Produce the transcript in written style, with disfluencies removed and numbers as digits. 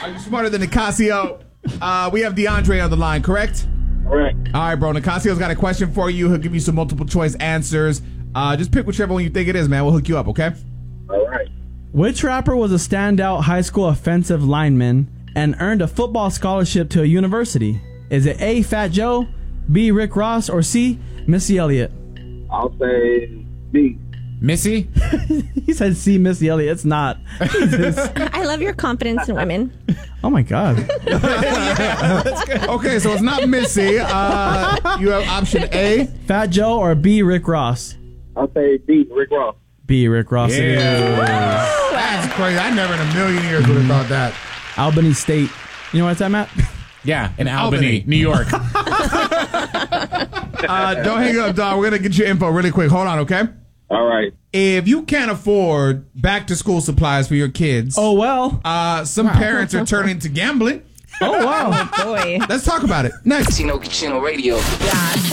Are you smarter than Nicasio? We have DeAndre on the line, correct? Correct. All right, bro. Nicasio's got a question for you. He'll give you some multiple choice answers. Just pick whichever one you think it is, man. We'll hook you up, okay? All right. Which rapper was a standout high school offensive lineman and earned a football scholarship to a university? Is it A, Fat Joe, B, Rick Ross, or C, Missy Elliott? I'll say B. Missy? He said C, Missy Elliott. It's not. Jesus. I love your confidence in women. Oh, my God. Okay, so it's not Missy. You have option A. Fat Joe or B, Rick Ross? I'll say B. Rick Ross. B, Rick Ross. it is. That's crazy. I never in a million years would have thought that. Albany State. You know where it's at, Matt? Yeah, in Albany, New York. Don't hang up, dog. We're going to get your info really quick. Hold on, okay? All right. If you can't afford back-to-school supplies for your kids, Oh, well. some parents are turning to gambling. Oh, wow. Boy. Let's talk about it next. Chino Radio.